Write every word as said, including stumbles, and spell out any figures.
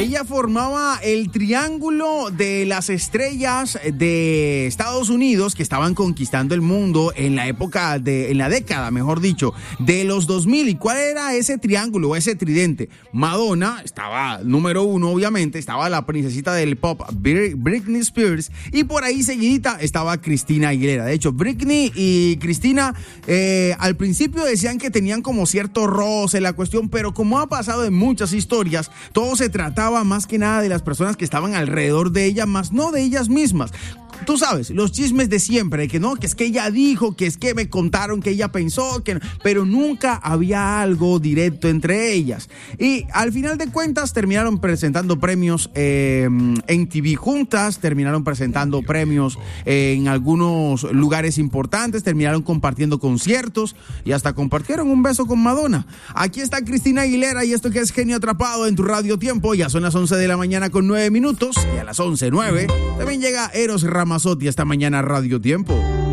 Ella formaba el triángulo de las estrellas de Estados Unidos que estaban conquistando el mundo en la época de, en la década, mejor dicho, de los dos mil. ¿Y cuál era ese triángulo o ese tridente? Madonna estaba número uno, obviamente, estaba la princesita del pop Britney Spears, y por ahí seguidita estaba Christina Aguilera. De hecho, Britney y Christina eh, al principio decían que tenían como cierto roce la cuestión, pero como ha pasado en muchas historias, todo se trataba más que nada de las personas que estaban alrededor de ella, más no de ellas mismas. Tú sabes, los chismes de siempre, que no, que es que ella dijo, que es que me contaron que ella pensó, que no, pero nunca había algo directo entre ellas. Y al final de cuentas terminaron presentando premios eh, en T V juntas, terminaron presentando premios eh, en algunos lugares importantes, terminaron compartiendo conciertos y hasta compartieron un beso con Madonna. Aquí está Christina Aguilera y esto que es Genio Atrapado en tu Radio Tiempo. Ya son las once de la mañana con nueve minutos y a las once nueve también llega Eros Ramazzotti esta mañana a Radio Tiempo.